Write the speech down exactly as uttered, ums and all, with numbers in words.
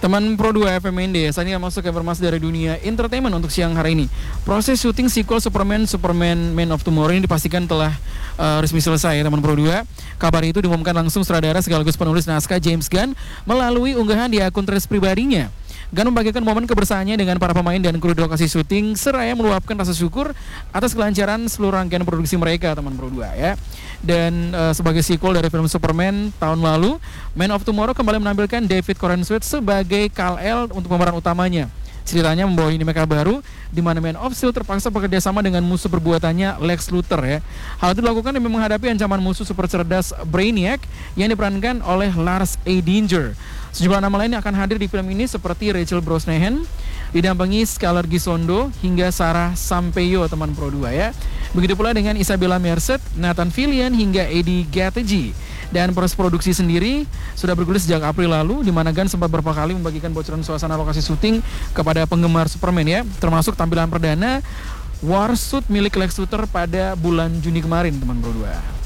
Teman Pro dua F M N D, saat ini masuk ke informasi dari dunia entertainment untuk siang hari ini. Proses syuting sequel Superman Superman Man of Tomorrow ini dipastikan telah uh, resmi selesai ya teman Pro dua. Kabar itu diumumkan langsung sutradara sekaligus penulis naskah James Gunn melalui unggahan di akun Threads pribadinya. Gunn membagikan momen kebersahaannya dengan para pemain dan kru di lokasi syuting seraya meluapkan rasa syukur atas kelancaran seluruh rangkaian produksi mereka teman Pro dua ya. Dan uh, sebagai sequel dari film Superman tahun lalu, Man of Tomorrow kembali menampilkan David Corenswet sebagai Kal-El untuk pemeran utamanya. Ceritanya membawa ini mereka baru, di mana Man of Steel terpaksa bekerja sama dengan musuh perbuatannya Lex Luthor ya. Hal itu dilakukan demi menghadapi ancaman musuh super cerdas Brainiac yang diperankan oleh Lars Eidinger. Sejumlah nama lain yang akan hadir di film ini seperti Rachel Brosnahan, didampingi Scarlett Gisondo hingga Sarah Sampaio teman Pro dua ya. Begitu pula dengan Isabella Merced, Nathan Fillion hingga Eddie Gattegi. Dan proses produksi sendiri sudah bergulir sejak April lalu, di mana Gunn sempat beberapa kali membagikan bocoran suasana lokasi syuting kepada penggemar Superman ya, termasuk tampilan perdana War Suit milik Lex Luthor pada bulan Juni kemarin teman Pro dua.